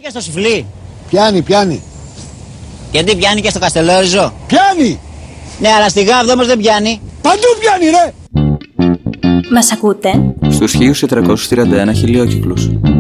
και στο Σουφλί. Πιάνει. Και τι πιάνει και στο Καστελόριζο. Πιάνει. Ναι, αλλά στη Γάβδο όμως δεν πιάνει. Παντού πιάνει ρε. Μας ακούτε? Στους 1431 χιλιόκυκλους.